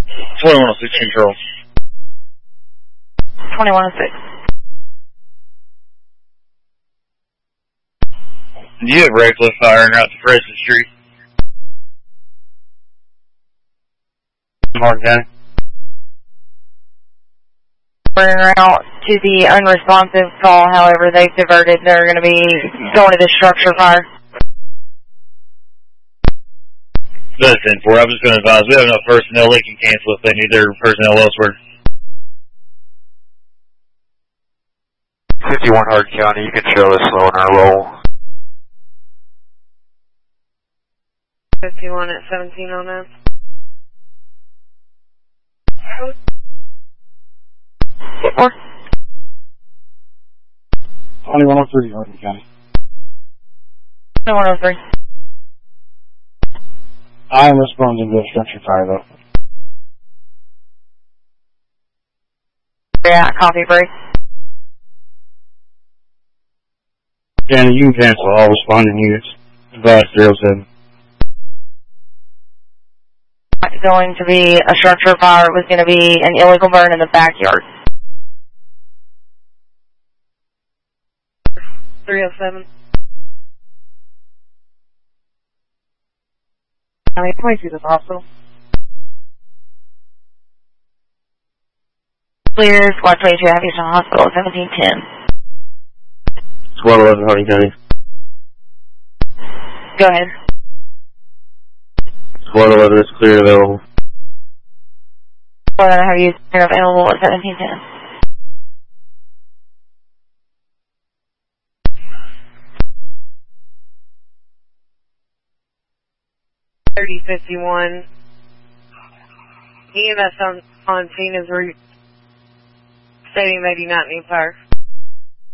2106 control. 2106. Do you have reckless firing out to Preston Street? Martin County. We're out to the unresponsive call, however, they've diverted. They're going to be going to the structure fire. That's 10-4. I'm just going to advise we have enough personnel they can cancel if they need their personnel elsewhere. 51 Hardin County, you can show us slow on our roll. 51 at 1709. 2103 Hardin County. 2103. I am responding to a structure fire though. Yeah, copy break. Danny, you can cancel all responding units. Advise 07. Going to be a structure fire. It was going to be an illegal burn in the backyard. 307. I mean, can we see this hospital? Clear, Squad 22, Houston Hospital, 1710. 1211 Hardin County. Go ahead. 1211 is clear available. Well, then I have you available at 1710. $30.51. EMS on scene is stating they do not need fire.